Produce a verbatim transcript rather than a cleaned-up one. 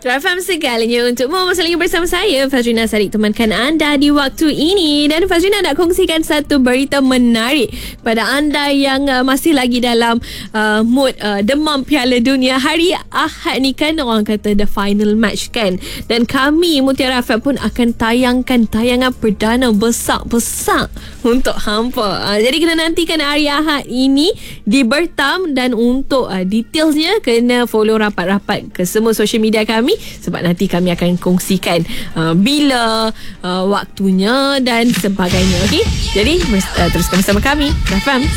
Rafam segalanya untukmu. Masih lagi bersama saya, Fazrina Sadiq, temankan anda di waktu ini. Dan Fazrina nak kongsikan satu berita menarik pada anda yang uh, masih lagi dalam uh, mood uh, demam Piala Dunia. Hari Ahad ni kan orang kata the final match kan. Dan kami Mutiara F M pun akan tayangkan tayangan perdana besar-besar untuk hampa. Uh, jadi kena nantikan hari Ahad ini di Bertam. Dan untuk uh, detailsnya kena follow rapat-rapat ke semua social media kami, sebab nanti kami akan kongsikan uh, bila uh, waktunya dan sebagainya. Okey, jadi uh, teruskan bersama kami F M.